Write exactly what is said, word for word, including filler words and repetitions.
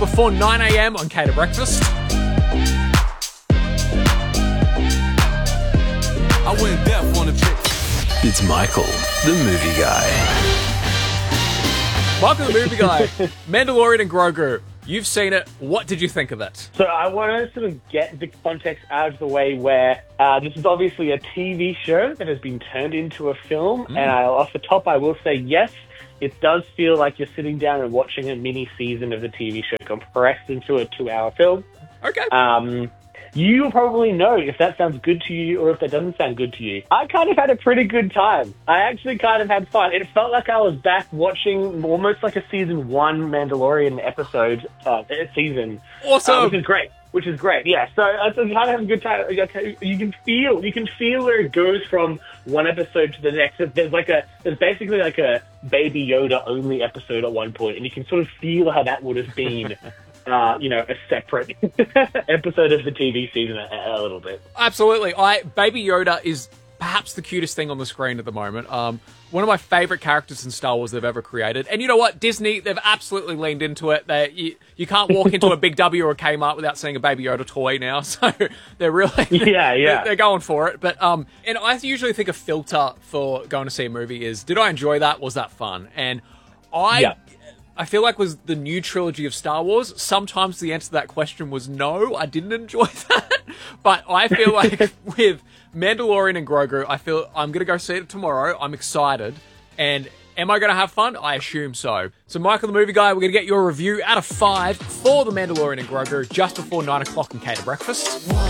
before nine a.m. on Cater Breakfast. I went deaf on the pick. It's Michael, the movie guy. Michael, the movie guy. Mandalorian and Grogu. You've seen it. What did you think of it? So I want to sort of get the context out of the way where uh, this is obviously a T V show that has been turned into a film. Mm. And I, off the top, I will say, yes, it does feel like you're sitting down and watching a mini season of the T V show compressed into a two-hour film. Okay. Um, you probably know if that sounds good to you or if that doesn't sound good to you. I kind of had a pretty good time. I actually kind of had fun. It felt like I was back watching almost like a season one Mandalorian episode uh, season. Awesome. Uh, which is great. Which is great, yeah. So I kind of have a good time. You can feel, you can feel where it goes from one episode to the next. There's like a, there's basically like a Baby Yoda only episode at one point, and you can sort of feel how that would have been. Uh, you know, a separate episode of the T V season a, a little bit. Absolutely. I Baby Yoda is perhaps the cutest thing on the screen at the moment. Um, one of my favourite characters in Star Wars they've ever created. And you know what? Disney, they've absolutely leaned into it. They, you, you can't walk into a Big W or a Kmart without seeing a Baby Yoda toy now. So they're really... Yeah, yeah. They're, they're going for it. But um, and I usually think a filter for going to see a movie is, did I enjoy that? Was that fun? And I... Yeah. I feel like was the new trilogy of Star Wars. Sometimes the answer to that question was no, I didn't enjoy that. But I feel like with Mandalorian and Grogu, I feel I'm going to go see it tomorrow. I'm excited. And am I going to have fun? I assume so. So Michael, the movie guy, we're going to get your review out of five for The Mandalorian and Grogu just before nine o'clock on Cater Breakfast.